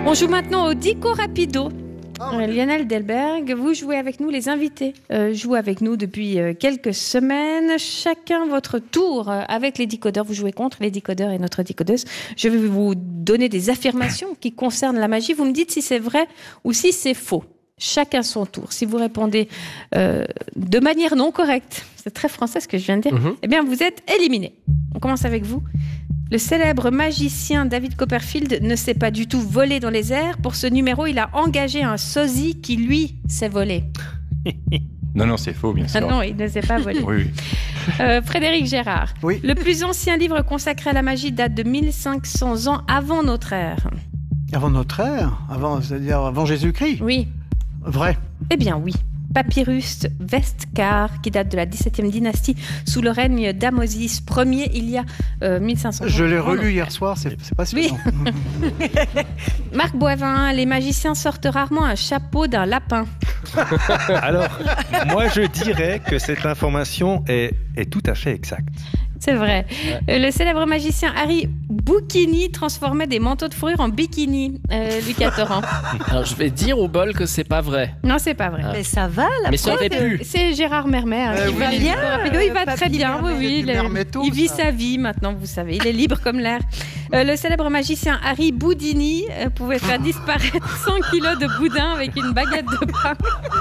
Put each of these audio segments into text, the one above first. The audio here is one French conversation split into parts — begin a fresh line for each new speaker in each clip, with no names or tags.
On joue maintenant au Dico Rapido. Lionel Delberg, vous jouez avec nous, les invités jouent avec nous depuis quelques semaines. Chacun votre tour avec les décodeurs. Vous jouez contre les décodeurs et notre décodeuse. Je vais vous donner des affirmations qui concernent la magie. Vous me dites si c'est vrai ou si c'est faux. Chacun son tour. Si vous répondez de manière non correcte, c'est très français ce que je viens de dire, eh bien vous êtes éliminé. On commence avec vous. Le célèbre magicien David Copperfield ne s'est pas du tout volé dans les airs. Pour ce numéro, il a engagé un sosie qui, lui, s'est volé.
Non, c'est faux, bien sûr.
Ah non, il ne s'est pas volé.
Oui.
Frédéric Gérard.
Oui.
Le plus ancien livre consacré à la magie date de 1500 ans avant notre ère.
Avant notre ère, c'est-à-dire avant Jésus-Christ.
Oui.
Vrai.
Eh bien, oui. Papyrus Vestkar, qui date de la 17e dynastie, sous le règne d'Amosis Ier, il y a 1500 ans.
Je l'ai relu hier soir, c'est pas sûr.
Oui. Marc Boivin, les magiciens sortent rarement un chapeau d'un lapin.
Alors, moi je dirais que cette information est tout à fait exacte.
C'est vrai. Ouais. Le célèbre magicien Harry Bouquini transformait des manteaux de fourrure en bikini, Lucas Torrent.
Alors je vais dire au bol que c'est pas vrai.
Non, c'est pas vrai.
Mais ça va, la
Mais ça aurait pu.
C'est Gérard Mermet.
Il va bien.
Il va très bien, oui. Il vit sa vie maintenant, vous savez. Il est libre comme l'air. Le célèbre magicien Harry Boudini pouvait faire disparaître 100 kilos de boudin avec une baguette de pain.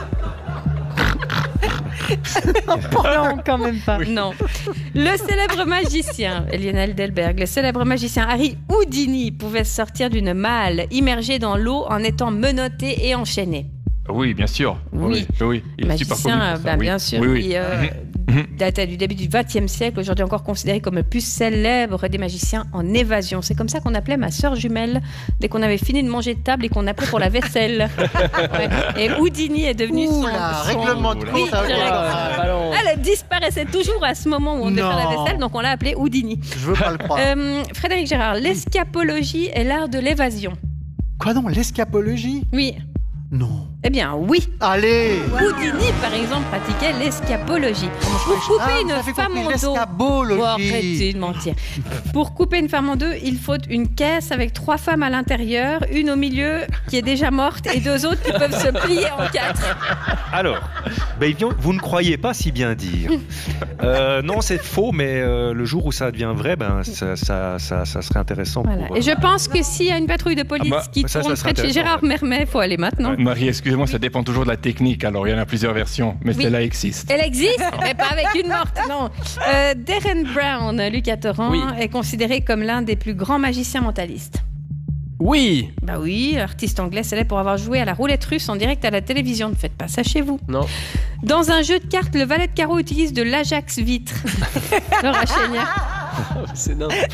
Non, quand même pas.
Oui. Non. Le célèbre magicien, Lionel Delberg, le célèbre magicien Harry Houdini pouvait sortir d'une malle immergée dans l'eau en étant menotté et enchaîné.
Oui, bien sûr.
Oui.
Il est super connu pour ça.
Bien sûr.
Oui.
Datait du début du XXe siècle, aujourd'hui encore considéré comme le plus célèbre des magiciens en évasion. C'est comme ça qu'on appelait ma sœur jumelle dès qu'on avait fini de manger de table et qu'on appelait pour la vaisselle. Ouais. Et Houdini est devenu son
règlement de compte.
Elle disparaissait toujours à ce moment où on devait faire la vaisselle, donc on l'a appelée Houdini.
Je veux pas le croire.
Frédéric Gérard, l'escapologie est l'art de l'évasion.
Quoi donc, l'escapologie?
Oui.
Non.
Eh bien, oui.
Allez.
Houdini, par exemple, pratiquait l'escapologie. Pour couper une femme en deux... arrêtez de mentir. Pour couper une femme en deux, il faut une caisse avec 3 femmes à l'intérieur, une au milieu qui est déjà morte et 2 autres qui peuvent se plier en 4.
Alors, vous ne croyez pas si bien dire. Non, c'est faux, mais le jour où ça devient vrai, ça serait intéressant.
Voilà. Et je pense que s'il y a une patrouille de police qui tourne près de chez Gérard Mermet, il faut aller maintenant.
Marie, excusez-moi, ça dépend toujours de la technique. Alors, il y en a plusieurs versions, mais celle-là existe.
Elle existe, mais pas avec une morte, non. Darren Brown, Lucas Torrent, est considéré comme l'un des plus grands magiciens mentalistes.
Oui.
Bah oui, artiste anglais célèbre pour avoir joué à la roulette russe en direct à la télévision. Ne faites pas ça chez vous.
Non.
Dans un jeu de cartes, le valet de carreau utilise de l'Ajax vitre. Laura Chénier.
C'est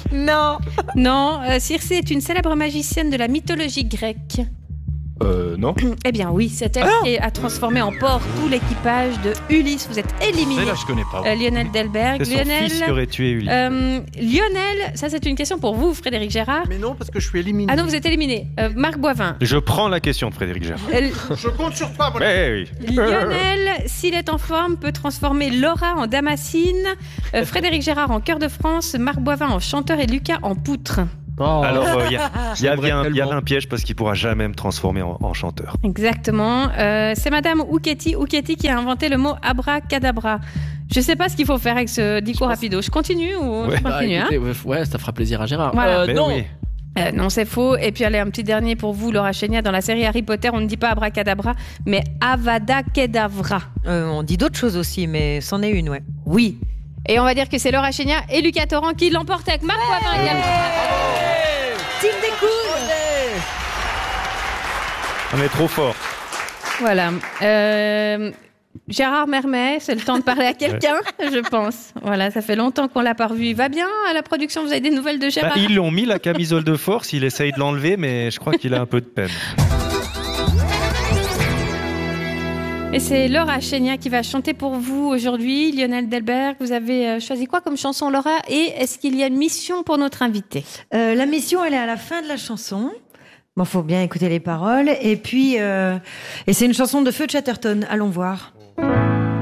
Non, Circé est une célèbre magicienne de la mythologie grecque.
Non.
Eh bien oui, c'est elle qui a transformé en porc tout l'équipage de Ulysse. Vous êtes éliminé.
Là, je connais pas.
Lionel Delberg.
C'est son fils qui aurait tué Ulysse.
Lionel, ça c'est une question pour vous, Frédéric Gérard.
Mais non, parce que je suis éliminé.
Ah non, vous êtes éliminé. Marc Boivin.
Je prends la question de Frédéric Gérard.
Je compte sur toi, mon
oui.
Lionel, s'il est en forme, peut transformer Laura en Damascine, Frédéric Gérard en cœur de France, Marc Boivin en chanteur et Lucas en poutre.
Alors, il y avait un piège parce qu'il ne pourra jamais me transformer en chanteur.
Exactement. C'est Madame Ouketi qui a inventé le mot abracadabra. Je ne sais pas ce qu'il faut faire avec ce dico rapido. Je continue ou je continue
écoutez, ça fera plaisir à Gérard.
Voilà.
Non.
Oui.
Non, c'est faux. Et puis, allez, un petit dernier pour vous, Laura Chénier. Dans la série Harry Potter, on ne dit pas abracadabra, mais avada kedavra.
On dit d'autres choses aussi, mais c'en est une, ouais.
Oui. Et on va dire que c'est Laura Chénier et Lucas Torrent qui l'emportent avec Marc Boivin également.
Team des couilles.
On est trop fort.
Voilà. Gérard Mermet, c'est le temps de parler à quelqu'un, je pense. Voilà, ça fait longtemps qu'on l'a pas revu. Il va bien à la production? Vous avez des nouvelles de Gérard?
Ils l'ont mis la camisole de force, il essaye de l'enlever, mais je crois qu'il a un peu de peine.
Et c'est Laura Chénier qui va chanter pour vous aujourd'hui. Lionel Delberg, vous avez choisi quoi comme chanson, Laura? Et est-ce qu'il y a une mission pour notre invité?
La mission, elle est à la fin de la chanson. Bon, faut bien écouter les paroles. Et puis, et c'est une chanson de Feu Chatterton. Allons voir.